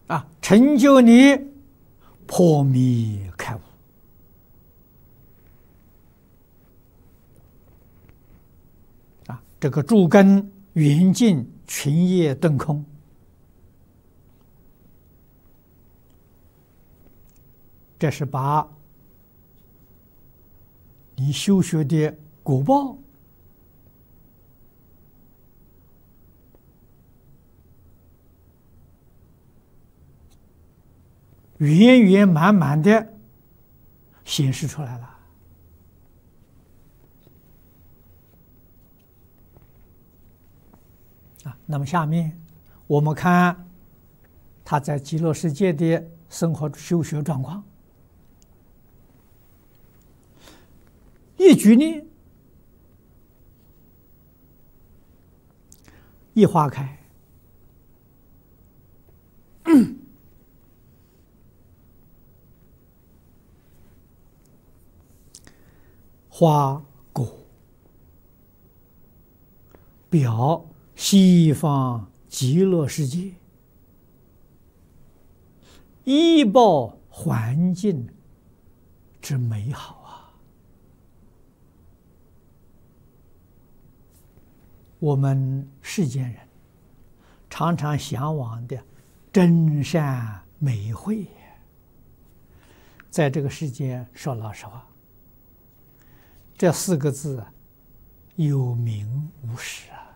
成就你破迷开悟。这个诸根圆净，群业顿空，这是把你修学的果报圆圆满满的显示出来了。那么下面我们看他在极乐世界的生活修学状况。一举念，一花开，花果表西方极乐世界依报环境之美好啊！我们世间人常常向往的真善美慧，在这个世间说老实话，这4个字有名无实啊。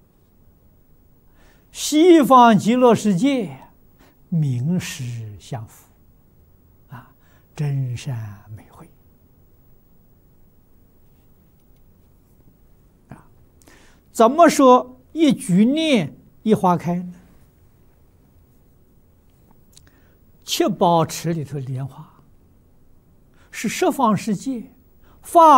西方极乐世界名实相符真善美慧怎么说一举念一花开呢？7宝池里头莲花是十方世界发